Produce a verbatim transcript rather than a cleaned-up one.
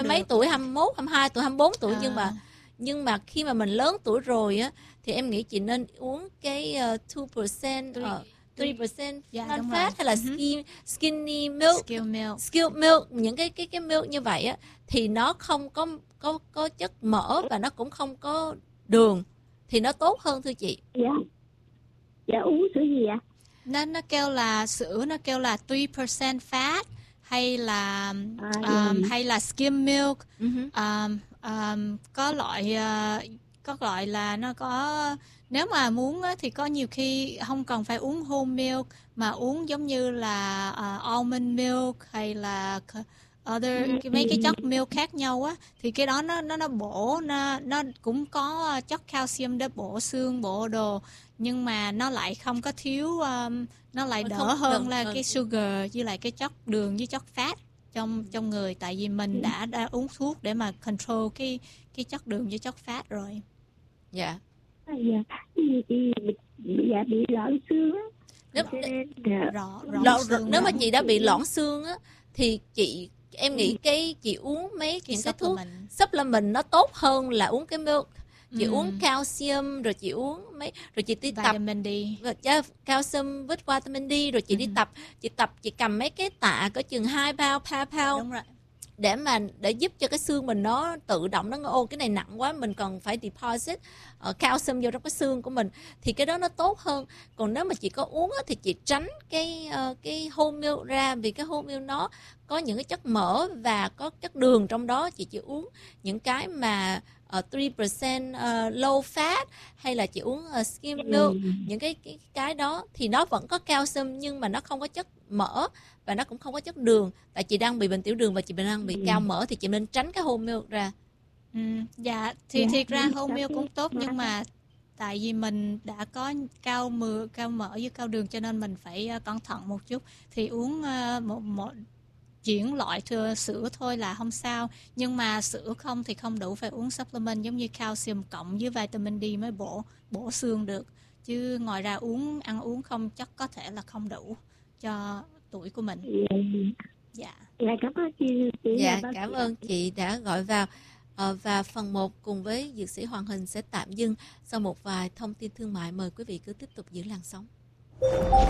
mấy tuổi, hai mươi mốt, hai mươi hai tuổi, hai mươi bốn tuổi, À. nhưng mà nhưng mà khi mà mình lớn tuổi rồi á thì em nghĩ chị nên uống cái uh, two percent uh, ba percent Dạ, non đúng fat rồi. hay là Uh-huh. skin, skinny milk, Skill milk. skill milk, những cái cái cái milk như vậy á thì nó không có có có chất mỡ và nó cũng không có đường thì nó tốt hơn thưa chị. Dạ. Dạ uống sữa gì ạ? Nó nó kêu là sữa, nó kêu là ba percent fat hay là À, um, hay là skim milk. Uh-huh. um, um, có loại uh, có loại là nó có, nếu mà muốn á, thì có nhiều khi không cần phải uống whole milk mà uống giống như là uh, almond milk hay là other cái, mấy cái chất milk khác nhau á, thì cái đó nó nó nó bổ, nó nó cũng có chất calcium để bổ xương bổ đồ, nhưng mà nó lại không có thiếu, um, nó lại đỡ Không, hơn đừng, là ừ. cái sugar với lại cái chất đường với chất fat trong trong người, tại vì mình đã đã uống thuốc để mà control cái cái chất đường với chất fat rồi. Dạ. À, dạ. Chị bị dạ bị loãng xương á. Nếu, Cho nên dạ. Rõ, Lọ- rõ xương nếu mà rõ. chị đã bị loãng xương á thì chị em nghĩ cái chị uống mấy Cái những cái thuốc supplement. supplement nó tốt hơn là uống cái milk. Chị Ừ. uống calcium rồi chị uống mấy rồi chị đi tập Vitamin D. rồi cha- calcium với vitamin D rồi chị đi Ừ. tập, chị tập chị cầm mấy cái tạ có chừng hai pound ba pound Đúng rồi. để mà để giúp cho cái xương mình nó tự động nó ô cái này nặng quá mình cần phải deposit uh, calcium vô trong cái xương của mình thì cái đó nó tốt hơn. Còn nếu mà chị có uống á, thì chị tránh cái uh, cái whole milk ra vì cái whole milk nó có những cái chất mỡ và có chất đường trong đó. Chị chỉ uống những cái mà uh, ba percent uh, low fat hay là chị uống uh, skim milk, những cái, cái cái đó thì nó vẫn có calcium nhưng mà nó không có chất mỡ và nó cũng không có chất đường. Tại chị đang bị bệnh tiểu đường và chị đang bị cao mỡ thì chị nên tránh cái whole milk ra. Ừ. Dạ, thì Dạ, thiệt ra dạ, whole dạ, milk cũng tốt, dạ. nhưng mà tại vì mình đã có cao mỡ, cao mỡ với cao đường cho nên mình phải uh, cẩn thận một chút. Thì uống uh, một, một chuyển loại thừa sữa thôi là không sao, nhưng mà sữa không thì không đủ, phải uống supplement giống như calcium cộng với vitamin D mới bổ bổ xương được, chứ ngoài ra uống ăn uống không chắc có thể là không đủ cho tuổi của mình. Dạ. Dạ. Dạ cảm ơn chị. chị Dạ, là bác cảm sĩ. ơn chị đã gọi vào. Ờ, và phần một cùng với dược sĩ Hoàng Hình sẽ tạm dừng. Sau một vài thông tin thương mại, mời quý vị cứ tiếp tục giữ làn sóng.